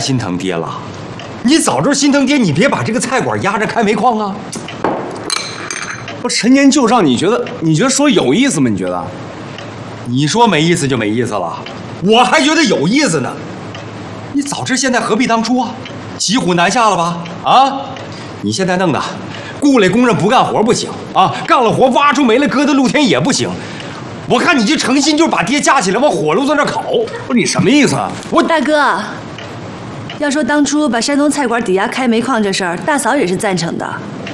心疼爹了。你早知道心疼爹，你别把这个菜馆压着开煤矿啊。 不，陈年旧账，你觉得说有意思吗？你觉得？ 你说没意思就没意思了，我还觉得有意思呢。你早知现在何必当初啊？骑虎难下了吧？啊！你现在弄的，雇来工人不干活不行啊，干了活挖出煤来搁在露天也不行。我看你这诚心就是把爹架起来往火炉子那烤。 不是你什么意思啊？ 大哥，要说当初把山东菜馆抵押开煤矿这事儿，大嫂也是赞成的。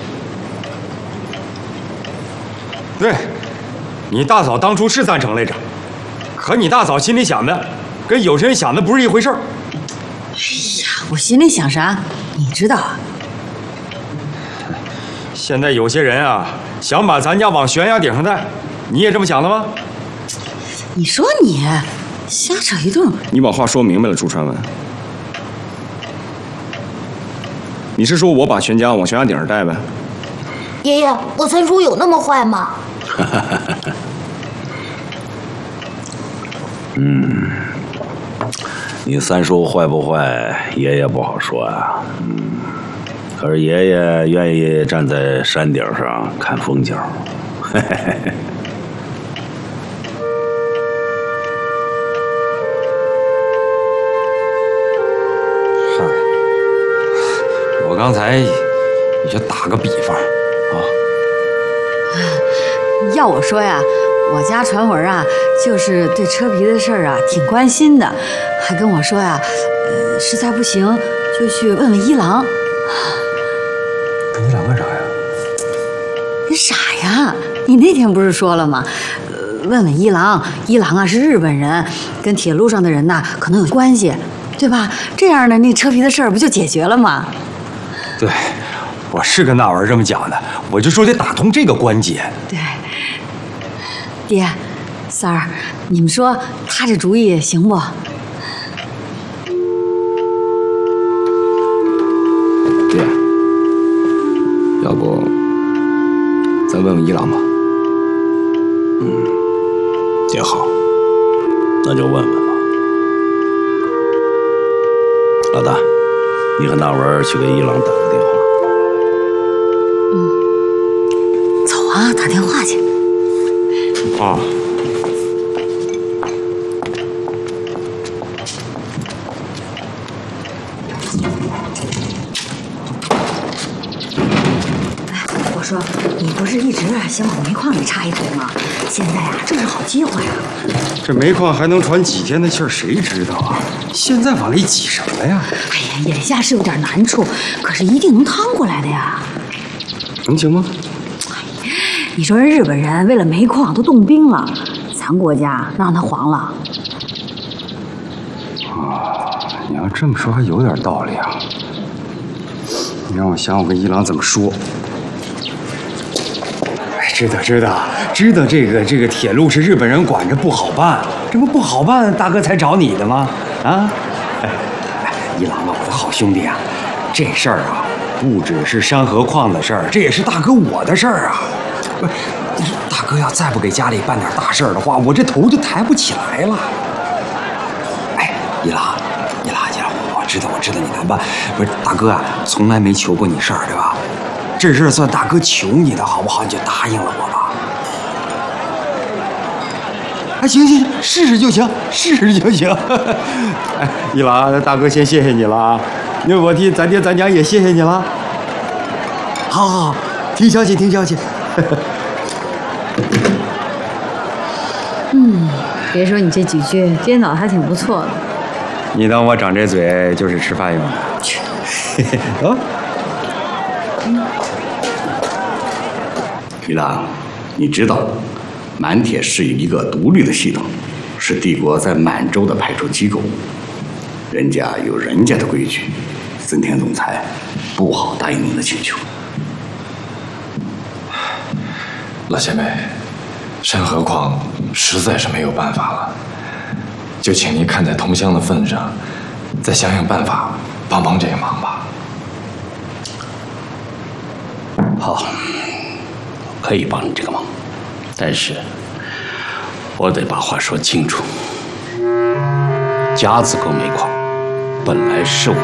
对，你大嫂当初是赞成来着，可你大嫂心里想的，跟有些人想的不是一回事儿。 哎呀，我心里想啥，你知道啊？ 现在有些人啊，想把咱家往悬崖顶上带，你也这么想的吗？ 你说你瞎扯一顿。 你把话说明白了，朱传文。你是说我把全家往悬崖顶上带呗？ 爷爷，我三叔有那么坏吗？ 你三叔坏不坏，爷爷不好说啊。可是爷爷愿意站在山顶上看风景。 我刚才也就打个比方啊。 要我说呀，我家传闻啊，就是对车皮的事儿啊挺关心的，还跟我说呀，实在不行就去问问一郎。 问一郎干啥呀？ 你傻呀？你那天不是说了吗？问问一郎，一郎啊是日本人，跟铁路上的人呐可能有关系，对吧？这样呢，那车皮的事儿不就解决了吗？ 对，我是跟那玩意儿这么讲的，我就说得打通这个关节。 对，爹，三儿，你们说他这主意行不？ 爹，要不咱问问一郎吧？ 也好，那就问问吧。老大，你和大文去给一郎打个电话。 走啊，打电话去。 啊。 我说，你不是一直想往煤矿里插一腿吗？现在啊，正是好机会啊！ 这煤矿还能喘几天的气儿，谁知道啊？现在往里挤什么呀？ 哎呀，眼下是有点难处，可是一定能趟过来的呀！ 能行吗？ 你说人日本人为了煤矿都动兵了，咱国家让他黄了。 啊，你要这么说还有点道理啊。你让我想我跟一郎怎么说。哎，知道这个铁路是日本人管着不好办，这不好办，大哥才找你的吗？啊，一郎啊，我的好兄弟啊，这事儿啊，不只是山河矿的事儿，这也是大哥我的事儿啊。不是，大哥要再不给家里办点大事儿的话，我这头就抬不起来了。哎，一郎，我知道你难办。不是，大哥啊，从来没求过你事儿，对吧？这事儿算大哥求你的，好不好？你就答应了我吧。哎，行，试试就行。哎，一郎，大哥先谢谢你了啊。那我替咱爹咱娘也谢谢你了。好，听消息。 别说你这几句颠倒还挺不错的。 你当我长这嘴就是吃饭用的？去，啊！ 一郎，你知道，满铁是一个独立的系统，是帝国在满洲的派出机构，人家有人家的规矩，森田总裁不好答应您的请求。 老前辈，山河矿实在是没有办法了，就请您看在同乡的份上，再想想办法帮这个忙吧。 好，可以帮你这个忙，但是我得把话说清楚。甲子沟煤矿本来是我